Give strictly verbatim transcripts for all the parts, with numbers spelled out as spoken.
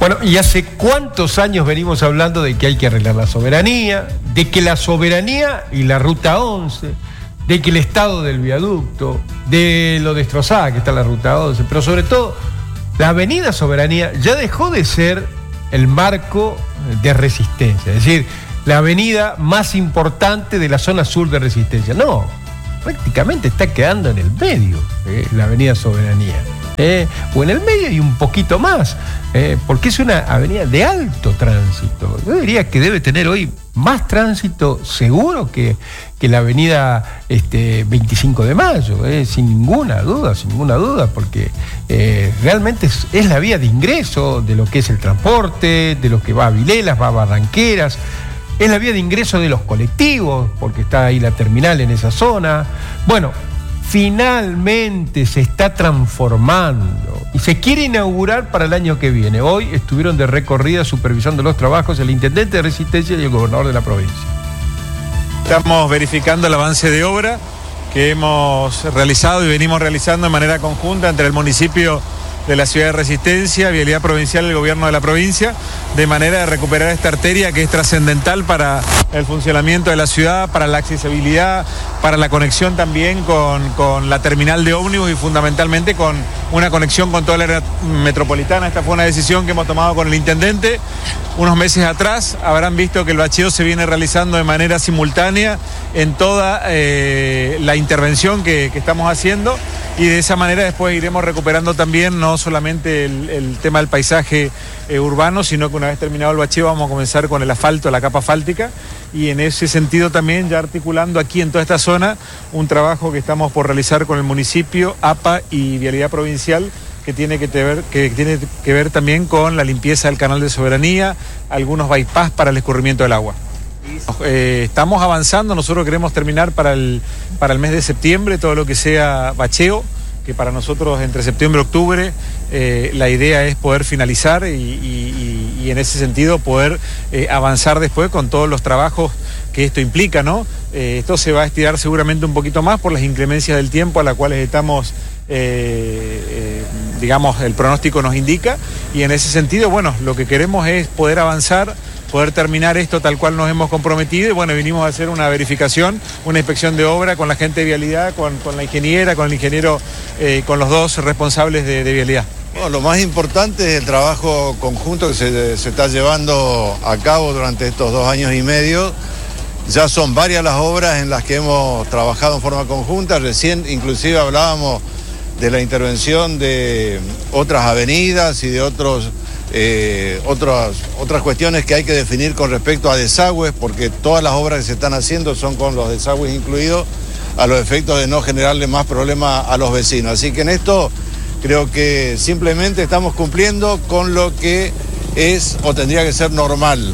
Bueno, ¿y hace cuántos años venimos hablando de que hay que arreglar la soberanía, de que la soberanía y la Ruta once, de que el estado del viaducto, de lo destrozada que está la Ruta once, pero sobre todo la avenida Soberanía ya dejó de ser el marco de Resistencia, es decir, la avenida más importante de la zona sur de Resistencia. No, prácticamente está quedando en el medio, eh, la avenida Soberanía. Eh, o en el medio y un poquito más, eh, porque es una avenida de alto tránsito. Yo diría que debe tener hoy más tránsito seguro que, que la avenida este, veinticinco de mayo, eh, sin ninguna duda, sin ninguna duda, porque eh, realmente es, es la vía de ingreso de lo que es el transporte, de lo que va a Vilelas, va a Barranqueras. Es la vía de ingreso de los colectivos, porque está ahí la terminal en esa zona. Bueno, finalmente se está transformando y se quiere inaugurar para el año que viene. Hoy estuvieron de recorrida supervisando los trabajos el intendente de Resistencia y el gobernador de la provincia. Estamos verificando el avance de obra que hemos realizado y venimos realizando de manera conjunta entre el municipio de la ciudad de Resistencia, Vialidad Provincial y el gobierno de la provincia, de manera de recuperar esta arteria que es trascendental para el funcionamiento de la ciudad, para la accesibilidad, para la conexión también con, con la terminal de ómnibus y fundamentalmente con una conexión con toda la área metropolitana. Esta fue una decisión que hemos tomado con el intendente unos meses atrás. Habrán visto que el bacheo se viene realizando de manera simultánea en toda eh, la intervención que, que estamos haciendo, y de esa manera después iremos recuperando también no solamente el, el tema del paisaje eh, urbano, sino que una vez terminado el bacheo vamos a comenzar con el asfalto, la capa asfáltica, y en ese sentido también ya articulando aquí en toda esta zona un trabajo que estamos por realizar con el municipio, A P A y Vialidad Provincial, que tiene que ver, que tiene que ver también con la limpieza del canal de Soberanía, algunos bypass para el escurrimiento del agua. Eh, estamos avanzando, nosotros queremos terminar para el, para el mes de septiembre todo lo que sea bacheo, que para nosotros entre septiembre y octubre eh, la idea es poder finalizar y, y, y en ese sentido poder eh, avanzar después con todos los trabajos que esto implica, ¿no? Eh, esto se va a estirar seguramente un poquito más por las inclemencias del tiempo a las cuales estamos, eh, eh, digamos, el pronóstico nos indica, y en ese sentido, bueno, lo que queremos es poder avanzar, poder terminar esto tal cual nos hemos comprometido, y bueno, vinimos a hacer una verificación, una inspección de obra con la gente de vialidad, con, con la ingeniera, con el ingeniero, eh, con los dos responsables de, de vialidad. Bueno, lo más importante es el trabajo conjunto que se, se está llevando a cabo durante estos dos años y medio. Ya son varias las obras en las que hemos trabajado en forma conjunta. Recién inclusive hablábamos de la intervención de otras avenidas y de otros Eh, otras, otras cuestiones que hay que definir con respecto a desagües, porque todas las obras que se están haciendo son con los desagües incluidos, a los efectos de no generarle más problemas a los vecinos. Así que en esto creo que simplemente estamos cumpliendo con lo que es o tendría que ser normal,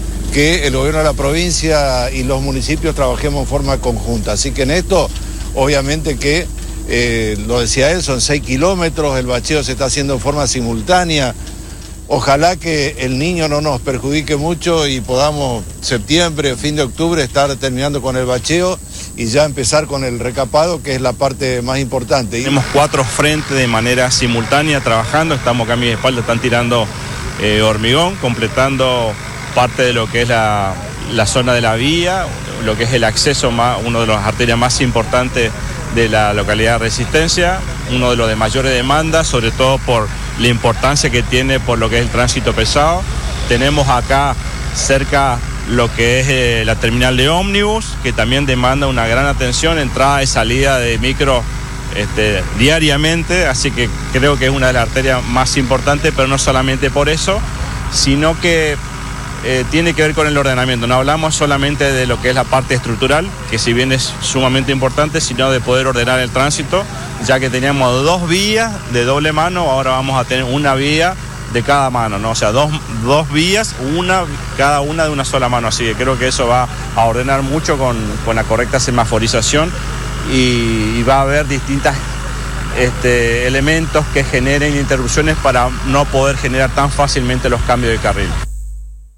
que el gobierno de la provincia y los municipios trabajemos en forma conjunta. Así que en esto, obviamente que, eh, lo decía él, son seis kilómetros, el bacheo se está haciendo en forma simultánea. Ojalá que el niño no nos perjudique mucho y podamos septiembre, fin de octubre, estar terminando con el bacheo y ya empezar con el recapado, que es la parte más importante. Tenemos cuatro frentes de manera simultánea trabajando, estamos acá a mi espalda, están tirando eh, hormigón, completando parte de lo que es la, la zona de la vía, lo que es el acceso, más, uno de las arterias más importantes de la localidad de Resistencia, uno de los de mayores demandas, sobre todo por la importancia que tiene por lo que es el tránsito pesado. Tenemos acá cerca lo que es eh, la terminal de ómnibus, que también demanda una gran atención, entrada y salida de micro este, diariamente, así que creo que es una de las arterias más importantes, pero no solamente por eso, sino que Eh, tiene que ver con el ordenamiento. No hablamos solamente de lo que es la parte estructural, que si bien es sumamente importante, sino de poder ordenar el tránsito, ya que teníamos dos vías de doble mano, ahora vamos a tener una vía de cada mano, ¿no? O sea, dos, dos vías, una, cada una de una sola mano. Así que creo que eso va a ordenar mucho con, con la correcta semaforización y, y va a haber distintas este, elementos que generen interrupciones para no poder generar tan fácilmente los cambios de carril.